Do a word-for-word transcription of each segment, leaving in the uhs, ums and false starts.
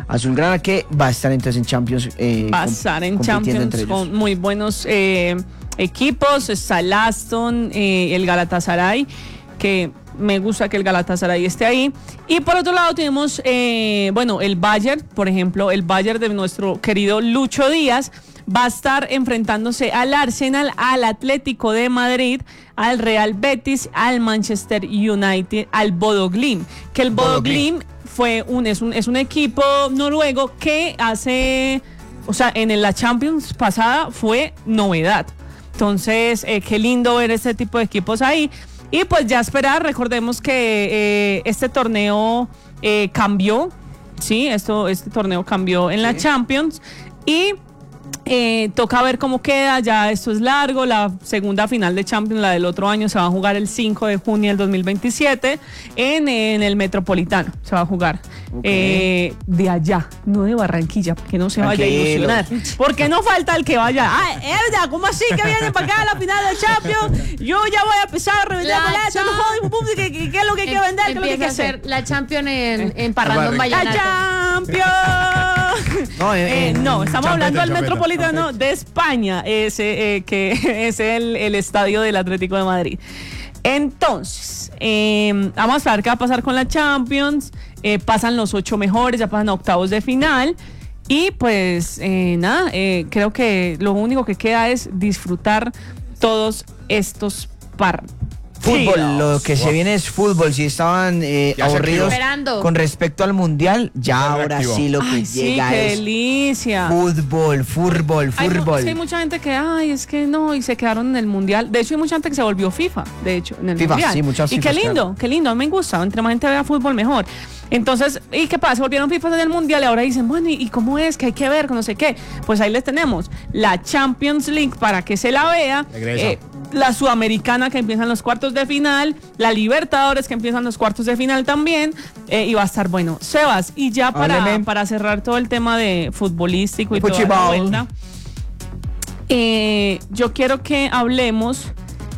azulgrana, que va a estar entonces en Champions. Eh, va a estar en Champions con muy buenos eh, equipos. Está el Aston, eh, el Galatasaray, que me gusta que el Galatasaray esté ahí. Y por otro lado tenemos, eh, bueno, el Bayern, por ejemplo, el Bayern de nuestro querido Lucho Díaz va a estar enfrentándose al Arsenal, al Atlético de Madrid, al Real Betis, al Manchester United, al Bodo Glimt, que el Bodo Glimt fue un es un es un equipo noruego que hace, o sea, en la Champions pasada fue novedad. Entonces, eh, qué lindo ver este tipo de equipos ahí. Y pues ya esperar, recordemos que eh, este torneo eh, cambió, sí, esto este torneo cambió en sí. la Champions y Eh, toca ver cómo queda, ya esto es largo. La segunda final de Champions, la del otro año, se va a jugar el cinco de junio del dos mil veintisiete en, en el Metropolitano, se va a jugar okay. eh, de allá, no de Barranquilla, porque no se vaya a ilusionar, porque no falta el que vaya, ah, es verdad, ¿cómo así que vienen para acá a la final de Champions? Yo ya voy a empezar a revender boletos, no jodas, ¿qué, qué, ¿qué es lo que hay que vender? ¿Qué es lo que hay que hacer? La Champions en, en Parrandón Vallenato. La Champions. no, eh, eh, no, estamos hablando del Metropolitano de España, ese eh, que es el, el estadio del Atlético de Madrid. Entonces, eh, vamos a ver qué va a pasar con la Champions. Eh, pasan los ocho mejores, ya pasan a octavos de final. Y pues eh, nada, eh, creo que lo único que queda es disfrutar todos estos partidos. Fútbol, lo que wow. se viene es fútbol. Si estaban eh, aburridos con respecto al mundial, ya, ya ahora sí lo que ay, llega sí, qué es delicia. Fútbol, fútbol, fútbol. Hay, sí, hay mucha gente que, ay, es que no, y se quedaron en el mundial. De hecho, hay mucha gente que se volvió FIFA, de hecho, en el FIFA, mundial. Sí, muchas y FIFAs, qué lindo, claro. qué lindo, a mí me gusta. Entre más gente vea fútbol, mejor. Entonces, ¿y qué pasa? Se volvieron FIFA en el mundial y ahora dicen, bueno, ¿y, ¿y cómo es? ¿Qué hay que ver? No sé qué. Pues ahí les tenemos la Champions League para que se la vea. Eh, la Sudamericana que empiezan los cuartos de final, la Libertadores que empiezan los cuartos de final también, eh, y va a estar bueno. Sebas, y ya para, para cerrar todo el tema de futbolístico y toda la vuelta, eh, yo quiero que hablemos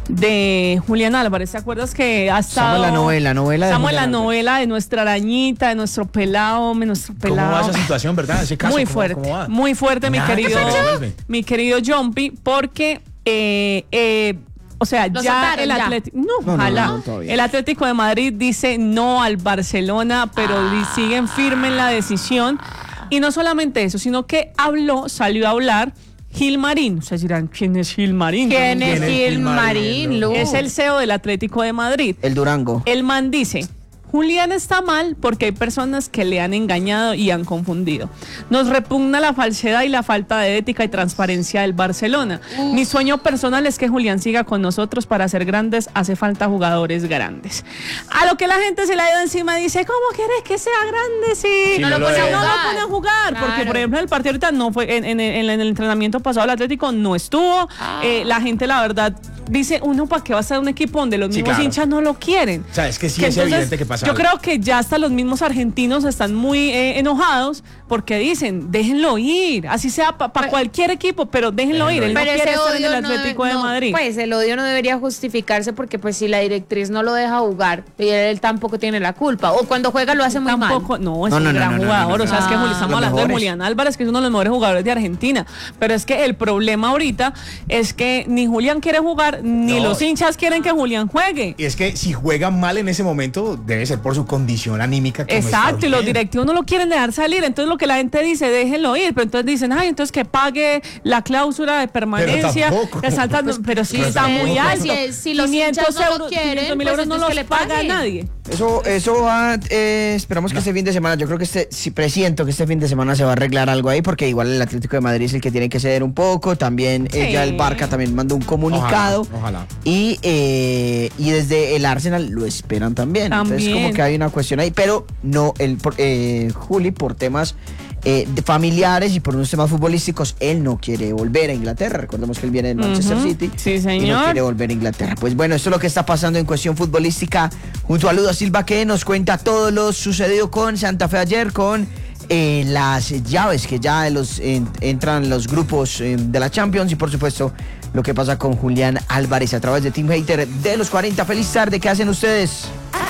de Julián Álvarez. ¿Te acuerdas que ha estado? Estamos en la novela, novela de Estamos en la novela de nuestra arañita, de nuestro pelado, de nuestro pelado. ¿Cómo va esa situación, verdad? Ese caso, muy ¿cómo, fuerte, cómo va? muy fuerte, mi Nada, querido, mi querido Jumpy, porque eh, eh, o sea, ¿Lo ya sacaron, el ya? Atlético, no, no, ojalá, no, no, no, el Atlético de Madrid dice no al Barcelona, pero ah. siguen firme en la decisión. Y no solamente eso, sino que habló, salió a hablar Gilmarín. Ustedes dirán, ¿quién es Gilmarín? ¿Quién es Gilmarín, Luz? Es el C E O del Atlético de Madrid. El Durango. El man dice: Julián está mal porque hay personas que le han engañado y han confundido. Nos repugna la falsedad y la falta de ética y transparencia del Barcelona. Uf. Mi sueño personal es que Julián siga con nosotros. Para ser grandes hace falta jugadores grandes. A lo que la gente se le ha ido encima y dice, ¿cómo quieres que sea grande si, si no, no, lo, lo pone, no no lo pone a jugar? Claro. Porque, por ejemplo, el partido ahorita no fue, en, en, en, en el entrenamiento pasado el Atlético no estuvo. Ah. Eh, la gente, la verdad, dice, uno, ¿para qué va a estar un equipo donde los sí, mismos claro. hinchas no lo quieren? O sea, es que sí que es entonces, evidente que pasa yo algo. creo que ya hasta los mismos argentinos están muy eh, enojados porque dicen, déjenlo ir, así sea para pa cualquier equipo, pero déjenlo, déjenlo ir. Él no pero quiere estar en el no, Atlético no, de Madrid. Pues el odio no debería justificarse porque pues si la directriz no lo deja jugar, y él tampoco tiene la culpa. O cuando juega lo hace muy tampoco, mal. No, es no, un no, gran no, no, jugador. no, no, no. O sea, es que Ah, estamos hablando mejores. de Julián Álvarez, que es uno de los mejores jugadores de Argentina. Pero es que el problema ahorita es que ni Julián quiere jugar, ni no. los hinchas quieren que Julián juegue. Y es que si juega mal en ese momento, debe ser por su condición anímica. Que Exacto, no y los directivos no lo quieren dejar salir. Entonces lo que la gente dice, déjenlo ir. Pero entonces dicen, ay, entonces que pague la cláusula de permanencia. Pero, saltando, pues, pero sí pues, está muy pues, alto. Si, si los quinientos hinchas no euros, lo quieren, quinientos mil pues euros no los que le paga paguen. nadie. Eso, eso va, eh, esperamos que no. este fin de semana, yo creo que este, sí, presiento que este fin de semana se va a arreglar algo ahí, porque igual el Atlético de Madrid es el que tiene que ceder un poco, también sí. ella, el Barca también mandó un comunicado, ojalá, ojalá. Y, eh, y desde el Arsenal lo esperan también. también, entonces como que hay una cuestión ahí, pero no, el eh, Juli, por temas Eh, de familiares y por unos temas futbolísticos, él no quiere volver a Inglaterra. Recordemos que él viene del Manchester uh-huh. City. Sí, señor. Y no quiere volver a Inglaterra. Pues bueno, esto es lo que está pasando en cuestión futbolística. Junto a Ludo Silva, que nos cuenta todo lo sucedido con Santa Fe ayer, con eh, las llaves que ya los, eh, entran los grupos eh, de la Champions, y por supuesto lo que pasa con Julián Álvarez a través de Team Hater de los cuarenta. Feliz tarde, ¿qué hacen ustedes?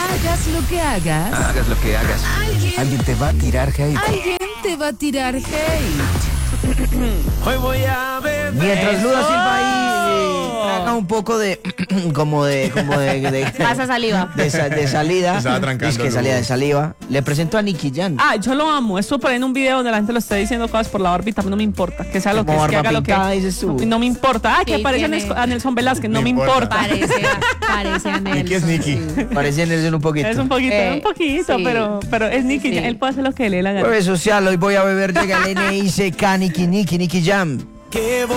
Hagas lo que hagas. Hagas lo que hagas. Alguien, Alguien te va a tirar hate. alguien te va a tirar hate. Hoy voy a ver. Mientras Luda Silva ahí eh, traga un poco de como de como de, de- Pasa saliva. de, sa- de salida. Estaba trancando, Es que Lu. salida de saliva. Le presento a Nicky Jam. Ah, yo lo amo. Esto por ahí en un video donde la gente lo está diciendo cosas por la órbita, a mí no me importa. Que sea lo que Como es, que barba haga lo que. pintada, dices tú. No, no me importa. Ah, que Sí, aparece tiene- a Nelson Velázquez, no No me importa. importa. Parece, a- parece a Nelson. Nicky es Nicky. sí. Parece Nelson un poquito. Es un poquito, Eh, un poquito, sí. pero, pero es Nicky. Sí. Jam. Él puede hacer lo que le dé la gana. Jueves social, hoy voy a beber, llega el N I C K, Nicky Nicky Nicky Jam. Que voy